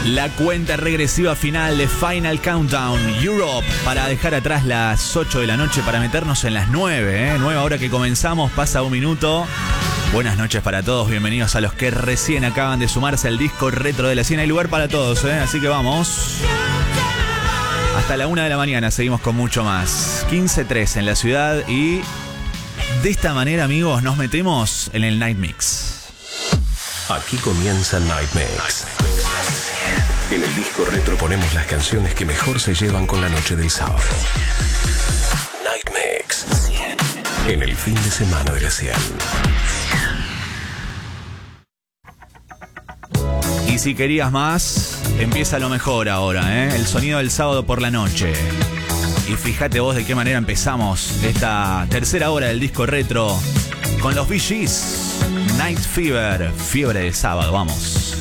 La cuenta regresiva final de Final Countdown Europe para dejar atrás las 8 de la noche para meternos en las 9. Nueva hora que comenzamos, pasa un minuto. Buenas noches para todos, bienvenidos a los que recién acaban de sumarse al disco retro de la 100. Hay lugar para todos, así que vamos. Hasta la 1 de la mañana seguimos con mucho más. 15:03 en la ciudad y de esta manera, amigos, nos metemos en el Night Mix. Aquí comienza Night Mix. En el disco retro ponemos las canciones que mejor se llevan con la noche del sábado. Night Mix. En el fin de semana de la 100. Y si querías más, empieza lo mejor ahora, El sonido del sábado por la noche. Y fíjate vos de qué manera empezamos esta tercera hora del disco retro con los Bee Gees. Night Fever, fiebre de sábado, vamos.